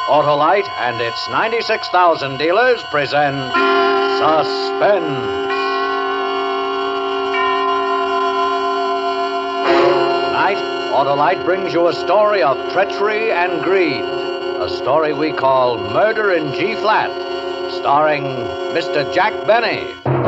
Autolite and its 96,000 dealers present Suspense. Tonight, Autolite brings you a story of treachery and greed. A story we call Murder in G-Flat, starring Mr. Jack Benny.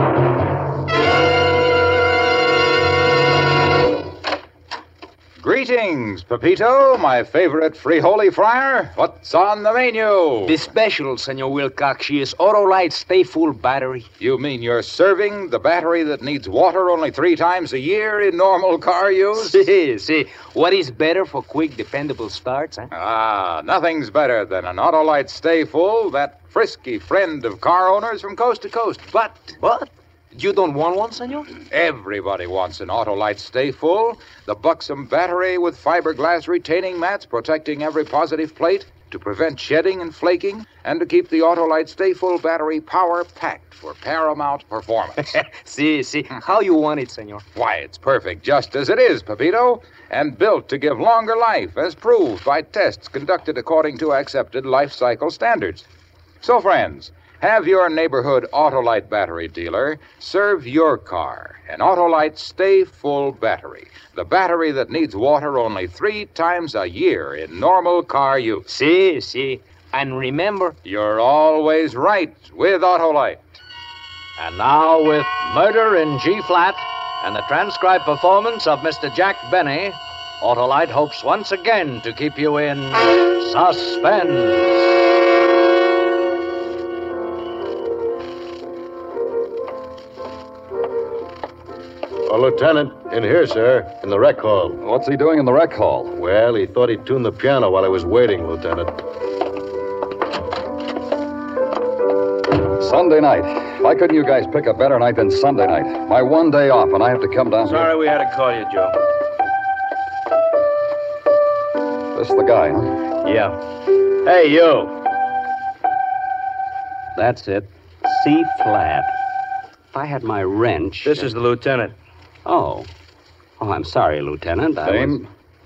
Greetings, Pepito, my favorite free holy friar. What's on the menu? The special, Senor Wilcox, is Autolite Stay Full Battery. You mean you're serving the battery that needs water only 3 times a year in normal car use? See. What is better for quick, dependable starts, huh? Nothing's better than an Autolite Stay Full, that frisky friend of car owners from coast to coast. But What? You don't want one, senor? everybody wants an Autolite Stay Full, the buxom battery with fiberglass retaining mats protecting every positive plate to prevent shedding and flaking, and to keep the Autolite Stay Full battery power-packed for paramount performance. See. How you want it, senor? Why, it's perfect just as it is, Pepito, and built to give longer life, as proved by tests conducted according to accepted life cycle standards. So, friends, have your neighborhood Autolite battery dealer serve your car an Autolite Stay Full battery, the battery that needs water only 3 times a year in normal car use. See. And remember, You're always right with Autolite. And now, with Murder in G-Flat and the transcribed performance of Mr. Jack Benny, Autolite hopes once again to keep you in suspense. Lieutenant, in here, sir, in the rec hall. What's he doing in the rec hall? Well, he thought he'd tune the piano while I was waiting, Lieutenant. Sunday night. Why couldn't you guys pick a better night than Sunday night? My one day off, and I have to come down Sorry we had to call you, Joe. here. This is the guy, huh? Yeah. Hey, you. That's it. C flat. If I had my wrench... This is the lieutenant. Oh, I'm sorry, Lieutenant. Name?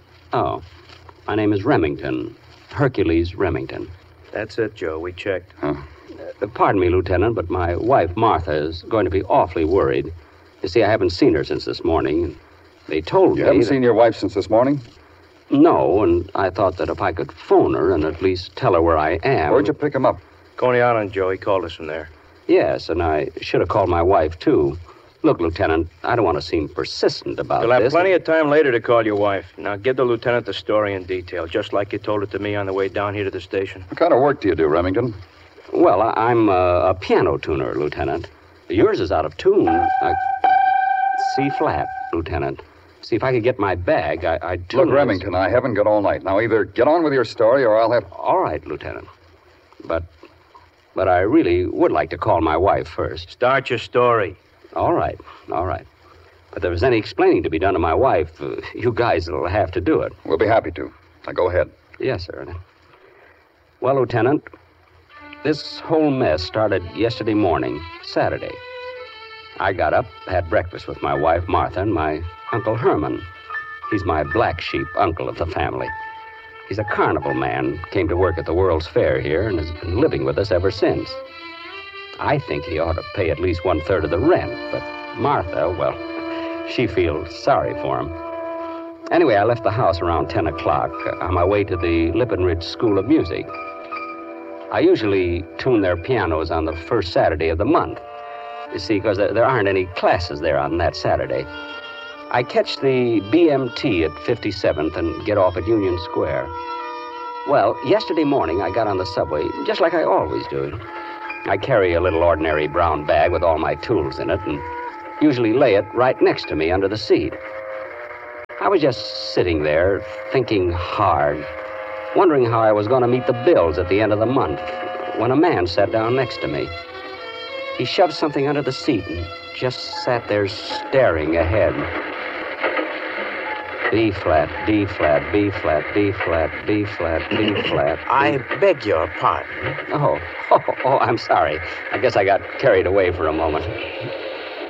My name is Remington. Hercules Remington. That's it, Joe. We checked. Pardon me, Lieutenant, but my wife, Martha, is going to be awfully worried. You see, I haven't seen her since this morning. They told me... You haven't seen your wife since this morning? No, and I thought that if I could phone her and at least tell her where I am... Where'd you pick him up? Coney Island, Joe. He called us from there. Yes, and I should have called my wife, too. Look, Lieutenant, I don't want to seem persistent about You'll have this. plenty of time later to call your wife. Now, give the lieutenant the story in detail, just like you told it to me on the way down here to the station. What kind of work do you do, Remington? Well, I'm a piano tuner, Lieutenant. Yours is out of tune. C flat, Lieutenant. See, if I could get my bag, I'd tune Look, Remington, I haven't got all night. Now, either get on with your story or I'll have... All right, Lieutenant. But I really would like to call my wife first. Start your story. All right. But if there's any explaining to be done to my wife, you guys will have to do it. We'll be happy to. Now, go ahead. Yes, sir. Well, Lieutenant, this whole mess started yesterday morning, Saturday. I got up, had breakfast with my wife, Martha, and my Uncle Herman. He's my black sheep uncle of the family. He's a carnival man, came to work at the World's Fair here, and has been living with us ever since. I think he ought to pay at least 1/3 of the rent, but Martha, well, she feels sorry for him. Anyway, I left the house around 10 o'clock on my way to the Lippin Ridge School of Music. I usually tune their pianos on the first Saturday of the month. You see, because there aren't any classes there on that Saturday. I catch the BMT at 57th and get off at Union Square. Well, yesterday morning I got on the subway, just like I always do. I carry a little ordinary brown bag with all my tools in it and usually lay it right next to me under the seat. I was just sitting there, thinking hard, wondering how I was going to meet the bills at the end of the month, when a man sat down next to me. He shoved something under the seat and just sat there staring ahead. B flat, D flat, B flat, D flat, B flat, D flat. I beg your pardon. Oh, I'm sorry. I guess I got carried away for a moment.